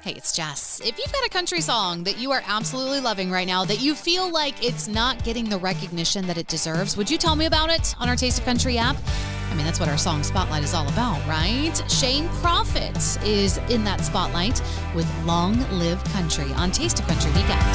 Hey, it's Jess. If you've got a country song that you are absolutely loving right now, that you feel like it's not getting the recognition that it deserves, would you tell me about it on our Taste of Country app? I mean, that's what our song Spotlight is all about, right? Shane Prophet is in that spotlight with Long Live Country on Taste of Country Weekend.